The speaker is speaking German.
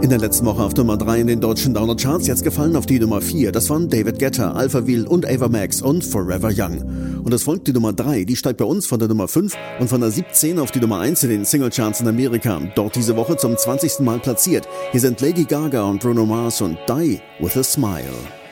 In der letzten Woche auf Nummer 3 in den deutschen Downer-Charts, jetzt gefallen auf die Nummer 4. Das waren David Guetta, Alphaville und Ava Max und Forever Young. Und es folgt die Nummer 3, die steigt bei uns von der Nummer 5 und von der 17 auf die Nummer 1 in den Single-Charts in Amerika. Dort diese Woche zum 20. Mal platziert. Hier sind Lady Gaga und Bruno Mars und Die With A Smile.